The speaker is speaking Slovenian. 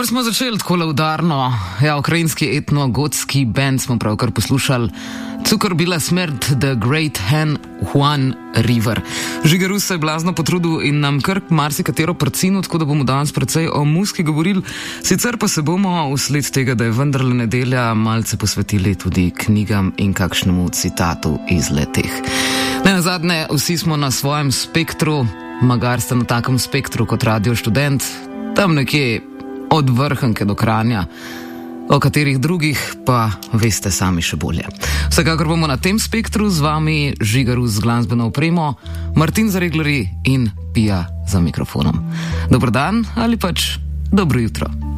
Dobro smo začeli takole udarno. Ja, ukrajinski etno-gotski band smo pravkar poslušali. Cukor bila smrt, The Great Han Juan River. Žiga Rus se je blazno potrudil in nam kar marsikatero prcino, tako da bomo danes precej o muski govorili. Sicer pa se bomo vsled tega, da je vendarle nedelja, malce posvetili tudi knjigam in kakšnemu citatu iz leteh. Ne nazadnje, vsi smo na svojem spektru, magar ste na takem spektru kot Radio Študent, tam nekje od Vrhunke do Kranja, o katerih drugih pa veste sami še bolje. Vsekakor bomo na tem spektru z vami, Žiga Rus z glasbeno opremo, Martin Zareglerji in Pija za mikrofonom. Dober dan ali pač dobro jutro.